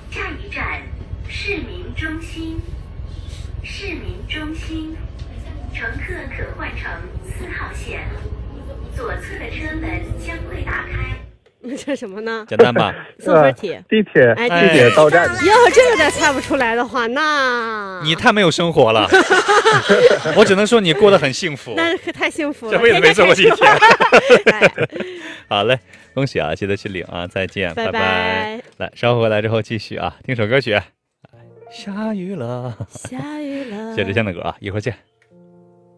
下一站市民中心。市民中心，乘客可换乘4号线，左侧的车门将会打开。 这什么呢？ 简单吧？ 送分题。 地铁， 哎地铁到站。 要这个再猜不出来的话，那你太没有生活了。我只能说你过得很幸福。 那可太幸福了， 这辈子没坐过地铁。 哎好嘞，恭喜啊，记得去领啊，再见， 拜拜。来，稍后回来之后继续啊，听首歌曲。下雨了， 下雨了。 谢志强的歌啊，一会儿见。